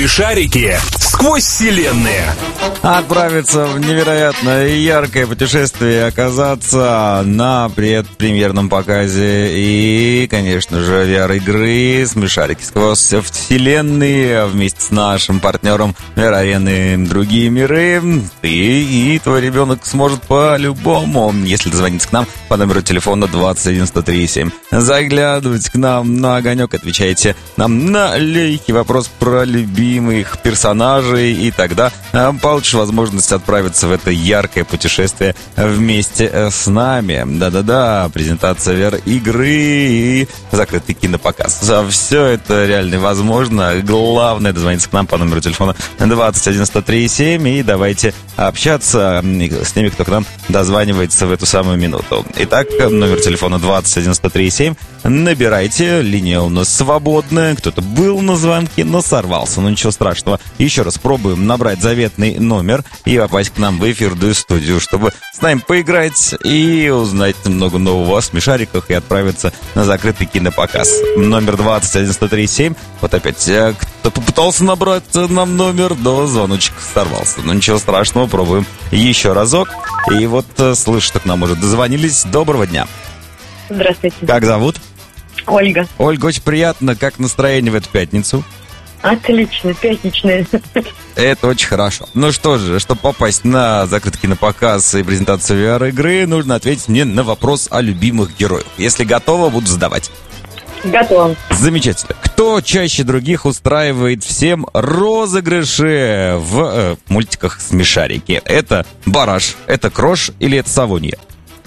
Смешарики сквозь вселенные. Отправиться в невероятное и яркое путешествие и оказаться на предпремьерном показе и, конечно же, VR-игры «Смешарики сквозь вселенные» вместе с нашим партнером VR-арены «Другие миры». Ты и твой ребенок сможет по-любому, если дозвониться к нам по номеру телефона 21137. Заглядывайте к нам на огонек, отвечайте нам на легкий вопрос про любимых персонажей, и тогда получишь возможность отправиться в это яркое путешествие вместе с нами. Да-да-да, презентация VR-игры и закрытый кинопоказ. Все это реально возможно. Главное дозвониться к нам по номеру телефона 21137 и давайте общаться с теми, кто к нам дозванивается в эту самую минуту. Итак, номер телефона 21137. Набирайте, линия у нас свободная. Кто-то был на звонке, но сорвался. Но ничего страшного. Еще раз пробуем набрать заветный номер и попасть к нам в эфирную студию, чтобы с нами поиграть и узнать много нового о смешариках и отправиться на закрытый кинопоказ. Номер 21137. Вот опять кто попытался набрать нам номер, но звоночек сорвался. Но ничего страшного, пробуем еще разок. И вот слышу, что к нам уже дозвонились. Доброго дня. Здравствуйте. Как зовут? Ольга. Ольга, очень приятно. Как настроение в эту пятницу? Отлично, пятничная. Это очень хорошо. Ну что же, чтобы попасть на закрытый кинопоказ и презентацию VR-игры, нужно ответить мне на вопрос о любимых героях. Если готова, буду задавать. Готова. Замечательно. Кто чаще других устраивает всем розыгрыши в мультиках «Смешарики»? Это Бараш, это Крош или это Савунья?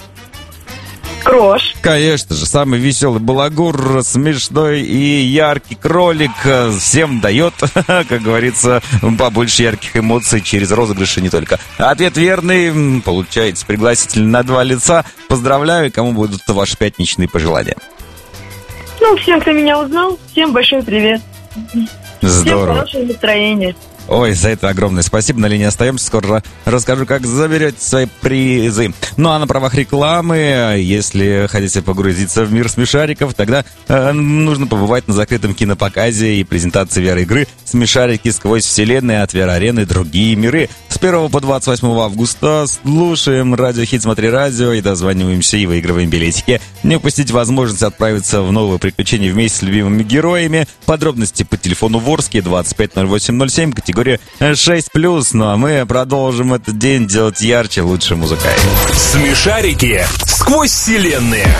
Крош. Конечно же, самый веселый балагур, смешной и яркий кролик всем дает, как говорится, побольше ярких эмоций через розыгрыши не только. Ответ верный, получаете пригласительный на 2 лица. Поздравляю, кому будут ваши пятничные пожелания. Ну, всем, кто меня узнал, всем большой привет. Здорово. Всем хорошего настроения. Ой, за это огромное спасибо. На линии остаемся. Скоро расскажу, как заберете свои призы. Ну, а на правах рекламы, если хотите погрузиться в мир смешариков, тогда нужно побывать на закрытом кинопоказе и презентации VR-игры «Смешарики сквозь вселенные» от VR-арены «Другие миры». С 1 по 28 августа слушаем радио «Хит, смотри радио» и дозваниваемся и выигрываем билетики. Не упустите возможность отправиться в новые приключения вместе с любимыми героями. Подробности по телефону Ворске 250807, категория 6+. Ну а мы продолжим этот день делать ярче, лучше музыкой. Смешарики сквозь вселенные.